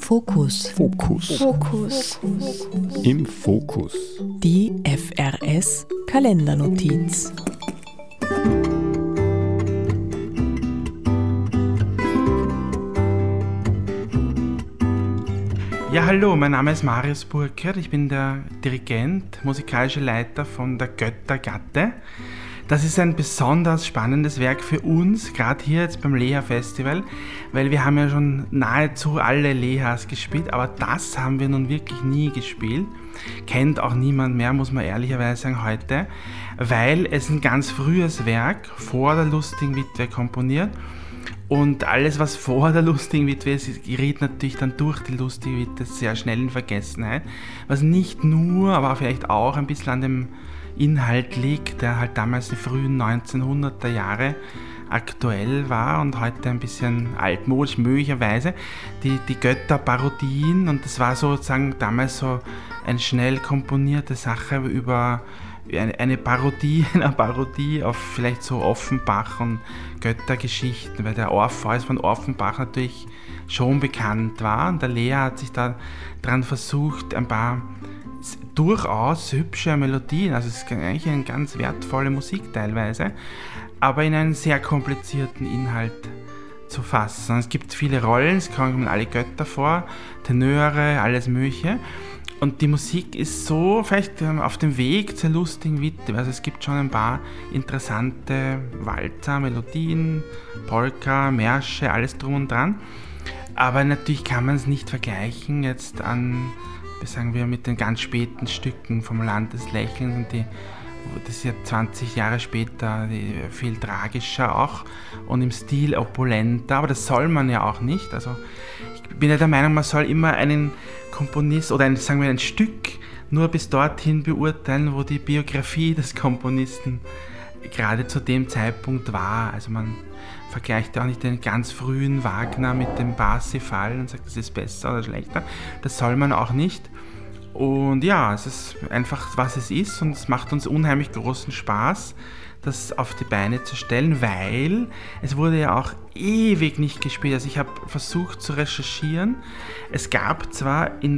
Fokus. Im Fokus. Die FRS Kalendernotiz. Ja, hallo, mein Name ist Marius Burkert, ich bin der Dirigent, musikalischer Leiter von der Göttergatte. Das ist ein besonders spannendes Werk für uns, gerade hier jetzt beim Leha-Festival, weil wir haben ja schon nahezu alle Lehas gespielt, aber das haben wir nun wirklich nie gespielt. Kennt auch niemand mehr, muss man ehrlicherweise sagen, heute, weil es ein ganz frühes Werk vor der Lustigen Witwe komponiert. Und alles, was vor der Lustigen Witwe ist, gerät natürlich dann durch die Lustige Witwe sehr schnell in Vergessenheit. Was nicht nur, aber vielleicht auch ein bisschen an dem Inhalt liegt, der halt damals die frühen 1900er Jahre aktuell war und heute ein bisschen altmodisch möglicherweise. Die Götterparodien, und das war sozusagen damals so eine schnell komponierte Sache über eine Parodie auf vielleicht so Offenbach und Göttergeschichten, weil der Orpheus von Offenbach natürlich schon bekannt war, und der Leha hat sich da dran versucht, ein paar durchaus hübsche Melodien, also es ist eigentlich eine ganz wertvolle Musik teilweise, aber in einen sehr komplizierten Inhalt zu fassen. Es gibt viele Rollen, es kommen alle Götter vor, Tenöre, alles Mögliche. Und die Musik ist so vielleicht auf dem Weg zur Lustigen Witwe. Also es gibt schon ein paar interessante Walzer, Melodien, Polka, Märsche, alles drum und dran. Aber natürlich kann man es nicht vergleichen jetzt sagen wir, mit den ganz späten Stücken vom Land des Lächelns. Und das ist ja 20 Jahre später viel tragischer auch und im Stil opulenter. Aber das soll man ja auch nicht. Also ich bin ja der Meinung, man soll immer einen Komponist oder ein Stück nur bis dorthin beurteilen, wo die Biografie des Komponisten gerade zu dem Zeitpunkt war. Also man vergleicht ja auch nicht den ganz frühen Wagner mit dem Parsifal und sagt, das ist besser oder schlechter. Das soll man auch nicht. Und ja, es ist einfach, was es ist, und es macht uns unheimlich großen Spaß, das auf die Beine zu stellen, weil es wurde ja auch ewig nicht gespielt. Also ich habe versucht zu recherchieren. Es gab zwar in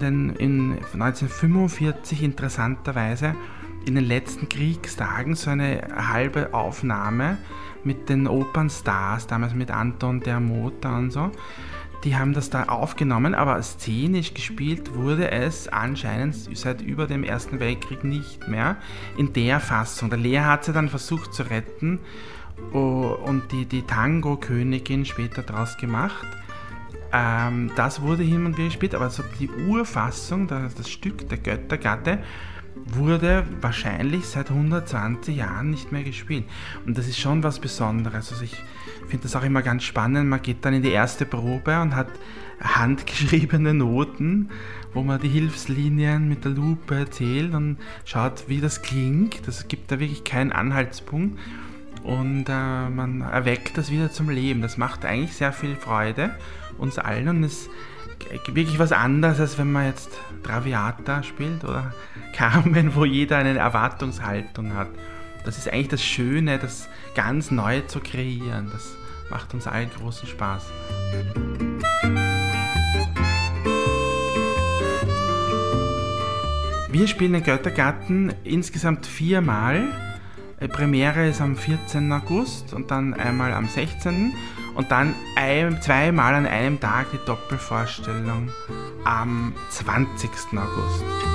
1945 interessanterweise in den letzten Kriegstagen so eine halbe Aufnahme mit den Opernstars, damals mit Anton Dermota und so. Die haben das da aufgenommen, aber szenisch gespielt wurde es anscheinend seit über dem Ersten Weltkrieg nicht mehr in der Fassung. Der Leha hat sie dann versucht zu retten und die Tango-Königin später draus gemacht. Das wurde hin und wieder gespielt, aber so die Urfassung, das Stück der Göttergatte, wurde wahrscheinlich seit 120 Jahren nicht mehr gespielt. Und das ist schon was Besonderes. Also ich finde das auch immer ganz spannend. Man geht dann in die erste Probe und hat handgeschriebene Noten, wo man die Hilfslinien mit der Lupe zählt und schaut, wie das klingt. Das gibt da wirklich keinen Anhaltspunkt. Und man erweckt das wieder zum Leben. Das macht eigentlich sehr viel Freude uns allen, und es wirklich was anderes, als wenn man jetzt Traviata spielt oder Carmen, wo jeder eine Erwartungshaltung hat. Das ist eigentlich das Schöne, das ganz neu zu kreieren. Das macht uns allen großen Spaß. Wir spielen den Göttergatten insgesamt 4-mal. Premiere ist am 14. August und dann einmal am 16. und dann 2-mal an einem Tag die Doppelvorstellung am 20. August.